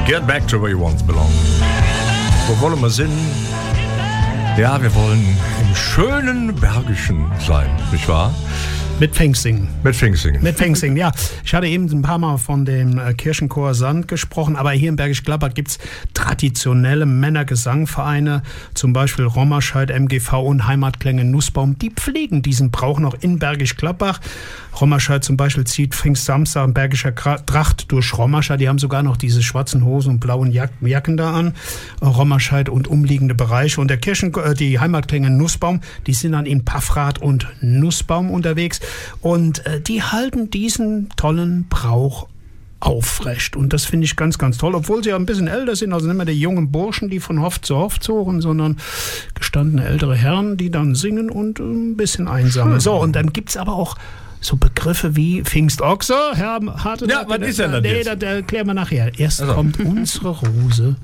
Get back to where you once belonged. Wo wollen wir hin? Ja, wir wollen im schönen Bergischen sein, nicht wahr? Mit Pfingstsingen. Mit Pfingstsingen, ja. Ich hatte eben ein paar Mal von dem Kirchenchor Sand gesprochen, aber hier in Bergisch Gladbach gibt es traditionelle Männergesangvereine, zum Beispiel Rommerscheid, MGV und Heimatklänge Nussbaum. Die pflegen diesen Brauch noch in Bergisch Gladbach. Rommerscheid zum Beispiel zieht Pfingstsamstag in bergischer Tracht durch Rommerscheid. Die haben sogar noch diese schwarzen Hosen und blauen Jacken da an. Rommerscheid und umliegende Bereiche. Und die Heimatklänge Nussbaum, die sind dann in Paffrath und Nussbaum unterwegs. Und die halten diesen tollen Brauch aufrecht. Und das finde ich ganz, ganz toll. Obwohl sie ja ein bisschen älter sind, also nicht mehr die jungen Burschen, die von Hof zu Hof zogen, sondern gestandene ältere Herren, die dann singen und ein bisschen einsammeln. So, und dann gibt es aber auch so Begriffe wie Pfingstochse, Herr Harte. Ja, was ist denn das jetzt? Nee, das erklären wir nachher. Erst kommt unsere Rose,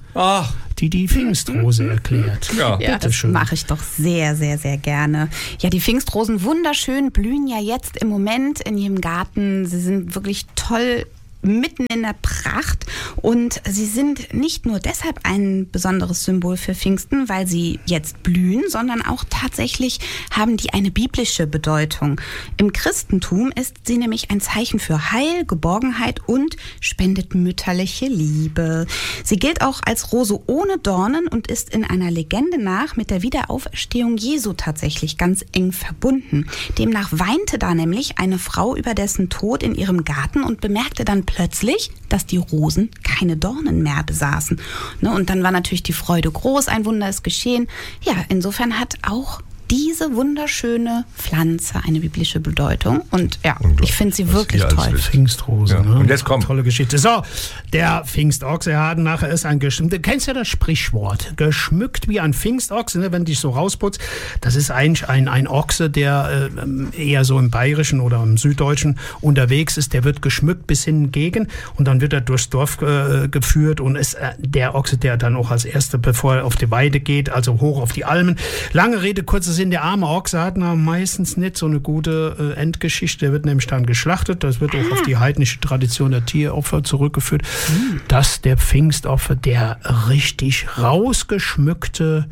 die Pfingstrose erklärt. Ja, das mache ich doch sehr, sehr, sehr gerne. Ja, die Pfingstrosen, wunderschön, blühen ja jetzt im Moment in ihrem Garten. Sie sind wirklich toll mitten in der Pracht und sie sind nicht nur deshalb ein besonderes Symbol für Pfingsten, weil sie jetzt blühen, sondern auch tatsächlich haben die eine biblische Bedeutung. Im Christentum ist sie nämlich ein Zeichen für Heil, Geborgenheit und spendet mütterliche Liebe. Sie gilt auch als Rose ohne Dornen und ist in einer Legende nach mit der Wiederauferstehung Jesu tatsächlich ganz eng verbunden. Demnach weinte da nämlich eine Frau über dessen Tod in ihrem Garten und bemerkte dann plötzlich, dass die Rosen keine Dornen mehr besaßen. Und dann war natürlich die Freude groß, ein Wunder ist geschehen. Ja, insofern hat auch diese wunderschöne Pflanze eine biblische Bedeutung. Und ja, ich finde sie wirklich toll. Pfingstrose, ja. Und jetzt kommt. Tolle Geschichte. So, der Pfingstochse, nachher ist ein du kennst ja das Sprichwort, geschmückt wie ein Pfingstochse, ne, wenn dich so rausputzt. Das ist eigentlich ein Ochse, der eher so im Bayerischen oder im Süddeutschen unterwegs ist. Der wird geschmückt bis hingegen und dann wird er durchs Dorf geführt und ist der Ochse, der dann auch als Erster, bevor er auf die Weide geht, also hoch auf die Almen. Lange Rede, kurzer Sinn, der arme Ochse hat meistens nicht so eine gute Endgeschichte. Der wird nämlich dann geschlachtet. Das wird auch auf die heidnische Tradition der Tieropfer zurückgeführt. Dass der Pfingstopfer der richtig rausgeschmückte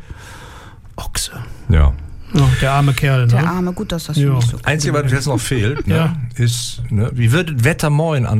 Ochse. Ja. Ja, der arme Kerl. Ne? Der arme, gut, dass das nicht so Einzige, was jetzt noch fehlt, ist, wie wird das Wetter morgen an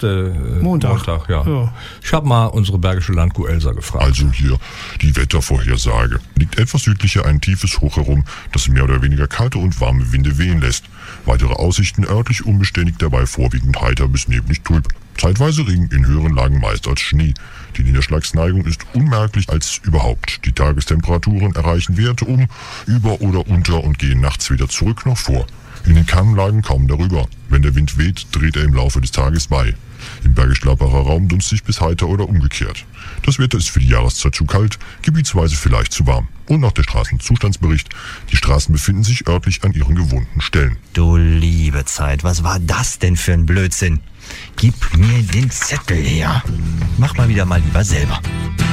Montag? Ja. Ich habe mal unsere bergische Landkuh Elsa gefragt. Also hier die Wettervorhersage. Liegt etwas südlicher ein tiefes Hoch herum, das mehr oder weniger kalte und warme Winde wehen lässt. Weitere Aussichten örtlich unbeständig, dabei vorwiegend heiter bis neblig trüb. Zeitweise Regen, in höheren Lagen meist als Schnee. Die Niederschlagsneigung ist unmerklich als überhaupt. Die Tagestemperaturen erreichen Werte über oder unter und gehen nachts weder zurück noch vor. In den Kammlagen kaum darüber. Wenn der Wind weht, dreht er im Laufe des Tages bei. Im Bergisch Gladbacher Raum dunstig bis heiter oder umgekehrt. Das Wetter ist für die Jahreszeit zu kalt, gebietsweise vielleicht zu warm. Und noch der Straßenzustandsbericht. Die Straßen befinden sich örtlich an ihren gewohnten Stellen. Du liebe Zeit, was war das denn für ein Blödsinn? Gib mir den Zettel her. Mach mal wieder lieber selber.